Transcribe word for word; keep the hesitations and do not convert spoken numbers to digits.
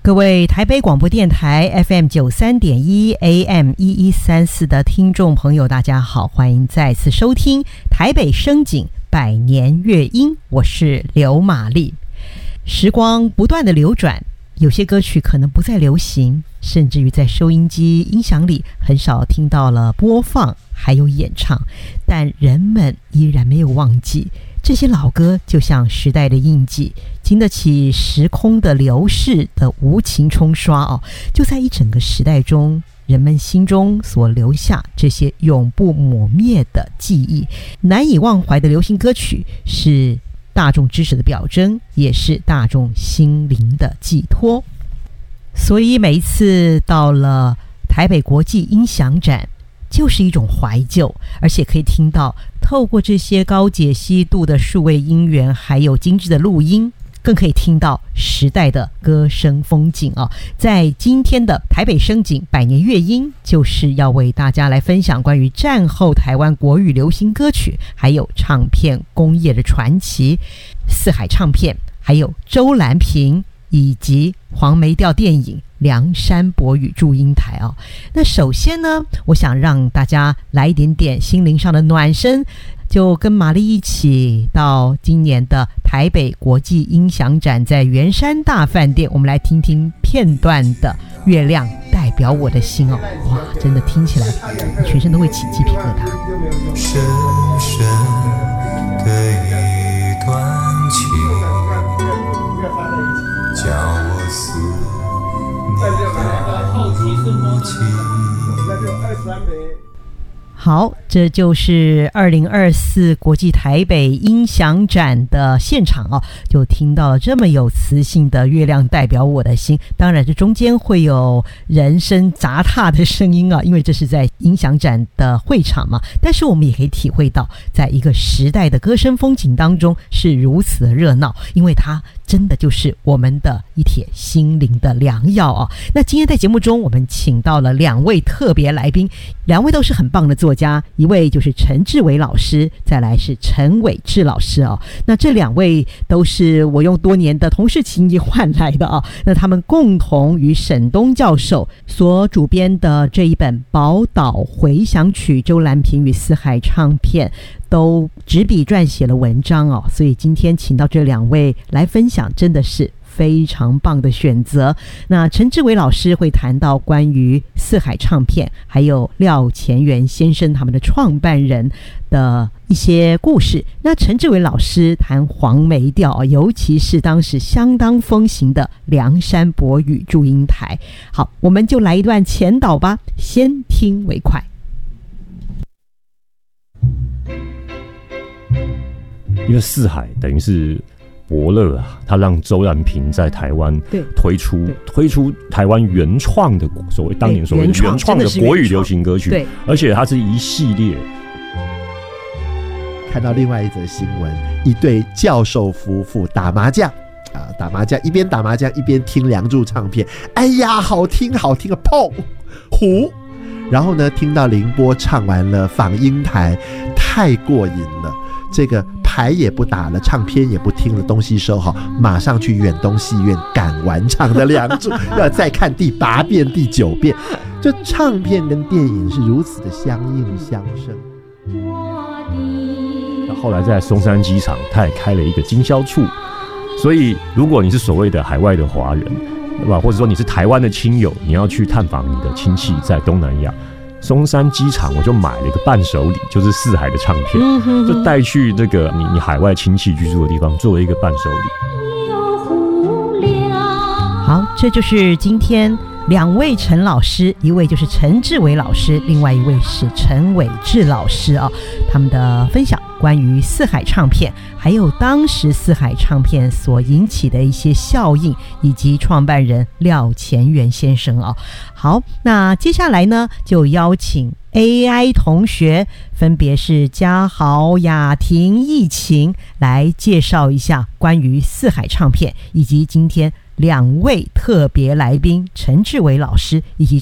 各位台北广播电台 F M 九三点一 A M 一一三四的听众朋友，大家好，欢迎再次收听台北声景百年乐音，我是刘玛丽。时光不断的流转，有些歌曲可能不再流行，甚至于在收音机音响里很少听到了播放还有演唱，但人们依然没有忘记这些老歌，就像时代的印记，经得起时空的流逝的无情冲刷哦，就在一整个时代中，人们心中所留下这些永不抹灭的记忆。难以忘怀的流行歌曲是大众知识的表征，也是大众心灵的寄托。所以每一次到了台北国际音响展，就是一种怀旧，而且可以听到透过这些高解析度的数位音源，还有精致的录音，更可以听到时代的歌声风景哦。在今天的台北声景百年乐音，就是要为大家来分享关于战后台湾国语流行歌曲还有唱片工业的传奇，四海唱片，还有周兰萍以及黄梅调电影梁山伯与祝英台哦。那首先呢，我想让大家来一点点心灵上的暖身，就跟玛丽一起到今年的台北国际音响展，在圆山大饭店，我们来听听片段的《月亮代表我的心》哦。哇，真的听起来全身都会起鸡皮疙瘩。 深深的一段情，叫我思念如今。 好，这就是二零二四国际台北音响展的现场哦，就听到了这么有磁性的《月亮代表我的心》。当然这中间会有人声杂沓的声音啊，因为这是在音响展的会场嘛，但是我们也可以体会到在一个时代的歌声风景当中是如此的热闹，因为它真的就是我们的一帖心灵的良药啊。那今天在节目中我们请到了两位特别来宾，两位都是很棒的作家，一位就是陈志伟老师，再来是陈伟志老师哦。那这两位都是我用多年的同事情谊换来的啊。那他们共同与沈东教授所主编的这一本《宝岛回响曲》，周兰萍与四海唱片都执笔撰写了文章哦，所以今天请到这两位来分享，真的是非常棒的选择。那陈志伟老师会谈到关于四海唱片，还有廖乾元先生他们的创办人的一些故事。那陈志伟老师谈黄梅调，尤其是当时相当风行的梁山伯与祝英台。好，我们就来一段前导吧，先听为快。 因为四海等于是伯乐啊，他让周兰萍在台湾推出推出台湾原创的所谓当年所谓的原创的国语流行歌曲，对，而且它是一系列。 看到另外一则新闻，一对教授夫妇打麻将啊，打麻将一边打麻将一边听梁祝唱片，哎呀，好听好听啊，砰胡。然后呢，听到凌波唱完了《访英台》，太过瘾了。这个牌也不打了，唱片也不听了，东西收好，马上去远东戏院赶完唱的梁祝，要再看第八遍、第九遍。这唱片跟电影是如此的相映相生。 那后来在松山机场，他也开了一个经销处，所以如果你是所谓的海外的华人，或者说你是台湾的亲友，你要去探访你的亲戚在东南亚，松山机场我就买了一个伴手礼，就是四海的唱片，嗯、就带去这个你你海外亲戚居住的地方，作为一个伴手礼。 好，这就是今天两位陈老师，一位就是陈志伟老师，另外一位是陈伟志老师啊，他们的分享关于四海唱片，还有当时四海唱片所引起的一些效应，以及创办人廖乾元先生啊。好，那接下来呢，就邀请 A I 同学，分别是嘉豪、雅婷、逸晴，来介绍一下关于四海唱片，以及今天两位特别来宾陈志伟老师以及